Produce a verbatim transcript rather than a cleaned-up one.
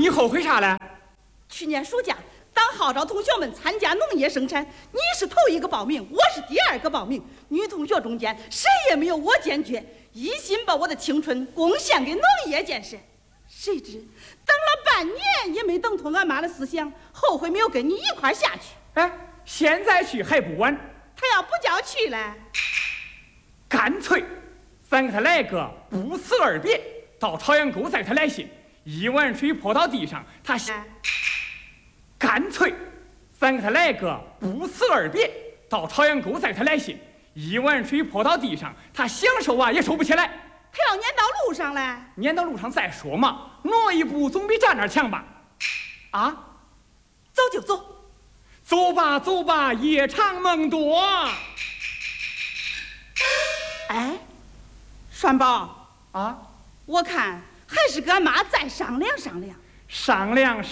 你后悔啥了？ 去年暑假，当号召同学们参加农业生产，你是头一个报名，我是第二个报名。女同学中间谁也没有我坚决，一心把我的青春贡献给农业建设。谁知等了半年也没等通俺妈的思想，后悔没有跟你一块下去。 哎，现在去还不晚。 他要不叫去了， 干脆咱给他来个不辞而别，到朝阳沟再给他来信，一碗水泼到地上，他干脆咱给他来个不辞而别，到朝阳沟再给他来信，一碗水泼到地上，他享受啊也受不起来。 他要撵到路上来， 撵到路上再说嘛，挪一步总比站那儿强吧？啊， 走就走。 走吧走吧，夜长梦多。 哎，栓宝啊， 我看还是跟俺妈再商量商量。 商量。